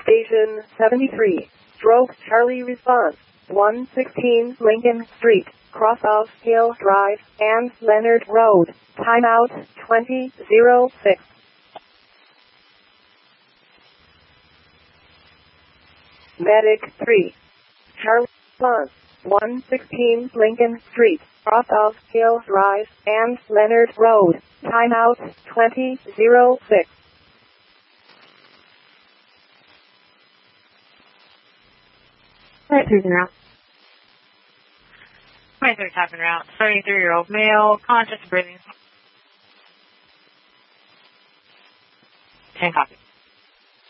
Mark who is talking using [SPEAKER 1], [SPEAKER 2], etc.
[SPEAKER 1] Station 73. Stroke Charlie response. 116 Lincoln Street, cross of Hill Drive and Leonard Road. Timeout 2006. Medic 3. Charlie response. 116 Lincoln Street, cross of Hill Drive and Leonard Road. Timeout 2006.
[SPEAKER 2] Right through the route.
[SPEAKER 3] 23 tapping route. 33-year-old male, conscious breathing. 10 copy.